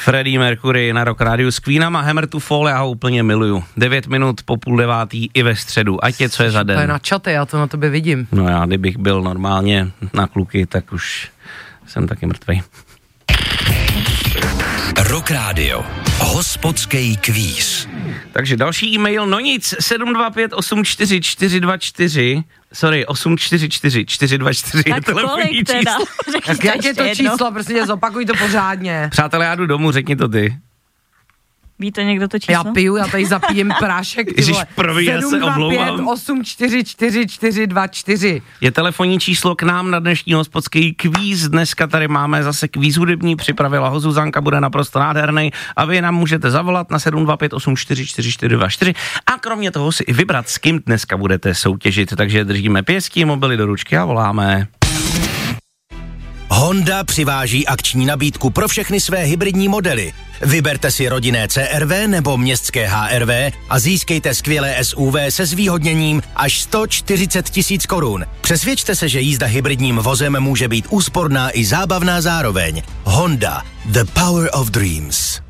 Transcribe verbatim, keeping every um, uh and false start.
Freddie Mercury na Rock Rádiu s Queenama, Hammer to Fall, já ho úplně miluju. Devět minut po půl devátý i ve středu, ať je co je za den. To je na čate, já to na tebe vidím. No já, kdybych byl normálně na kluky, tak už jsem taky mrtvej. Rock Radio. Hospodský kvíz. Takže další e-mail, no nic, sedm dva pět osm čtyři čtyři dva čtyři, sorry, osm čtyři čtyři čtyři dva čtyři je telefonní číslo. Tak jak je to číslo, prostě zopakuj to pořádně. Přátelé, já jdu domů, řekni to ty. Ví to někdo to číslo? Já piju, já tady zapijem prášek, ty Ježiš, vole. promiň, já se omlouvám. sedm dva pět osm čtyři čtyři čtyři dva čtyři. Je telefonní číslo k nám na dnešní hospodský kvíz. Dneska tady máme zase kvíz hudební, připravila ho Zuzanka, bude naprosto nádherný a vy nám můžete zavolat na sedm dva pět osm čtyři čtyři čtyři dva čtyři a kromě toho si i vybrat, s kým dneska budete soutěžit. Takže držíme pěstí, mobily do ručky a voláme. Honda přiváží akční nabídku pro všechny své hybridní modely. Vyberte si rodinné C R V nebo městské H R V a získejte skvělé S U V se zvýhodněním až sto čtyřicet tisíc korun. Přesvědčte se, že jízda hybridním vozem může být úsporná i zábavná zároveň. Honda, the power of dreams.